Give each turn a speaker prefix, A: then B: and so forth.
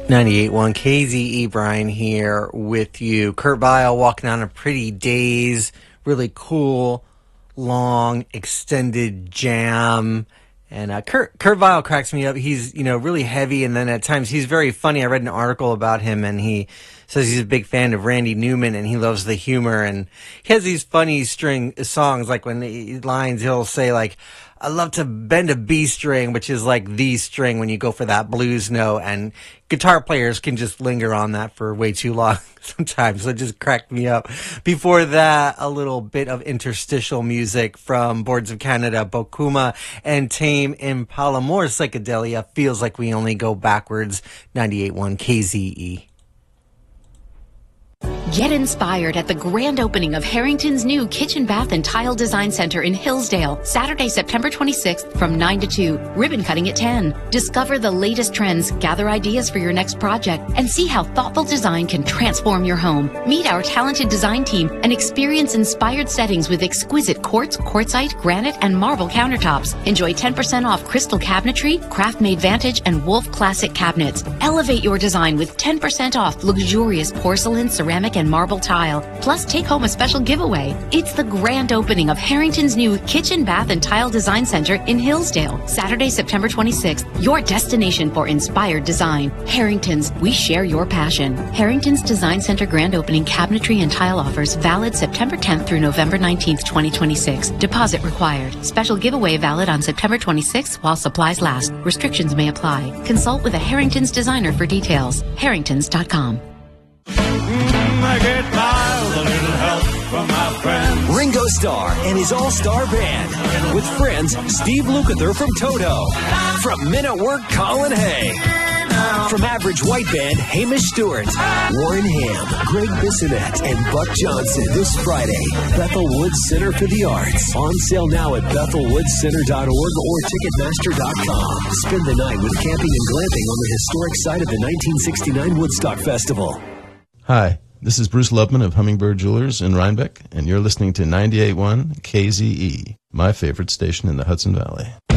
A: 98.1 KZE, Brian here with you. Kurt Vile walking on a pretty days, really cool, long, extended jam. And Kurt Vile cracks me up. He's, really heavy, and then at times he's very funny. I read an article about him, and he says he's a big fan of Randy Newman, and he loves the humor. And he has these funny string songs, like when he'll say, like, I love to bend a B string, which is like the string when you go for that blues note, and guitar players can just linger on that for way too long sometimes, so it just cracked me up. Before that, a little bit of interstitial music from Boards of Canada, Bokuma, and Tame Impala. More psychedelia, feels like we only go backwards. 98.1 KZE.
B: Get inspired at the grand opening of Harrington's new Kitchen, Bath, and Tile Design Center in Hillsdale, Saturday, September 26th from 9 to 2, ribbon cutting at 10. Discover the latest trends, gather ideas for your next project, and see how thoughtful design can transform your home. Meet our talented design team and experience inspired settings with exquisite quartz, quartzite, granite, and marble countertops. Enjoy 10% off crystal cabinetry, craft-made Vantage, and Wolf Classic cabinets. Elevate your design with 10% off luxurious porcelain, ceramic, and marble tile. Plus, take home a special giveaway. It's the grand opening of Harrington's new Kitchen, Bath, and Tile Design Center in Hillsdale, Saturday, September 26th. Your destination for inspired design. Harrington's, we share your passion. Harrington's Design Center grand opening cabinetry and tile offers valid September 10th through November 19th, 2026. Deposit required. Special giveaway valid on September 26th while supplies last. Restrictions may apply. Consult with a Harrington's designer for details. Harringtons.com.
C: I get by with a little help from my friends.
D: Ringo Starr and his all-star band. With friends, Steve Lukather from Toto. From Men at Work, Colin Hay. From Average White Band, Hamish Stewart. Warren Ham, Greg Bissonette, and Buck Johnson. This Friday, Bethel Woods Center for the Arts. On sale now at BethelWoodsCenter.org or Ticketmaster.com. Spend the night with camping and glamping on the historic site of the 1969 Woodstock Festival.
E: Hi, this is Bruce Lubman of Hummingbird Jewelers in Rhinebeck, and you're listening to 98.1 KZE, my favorite station in the Hudson Valley.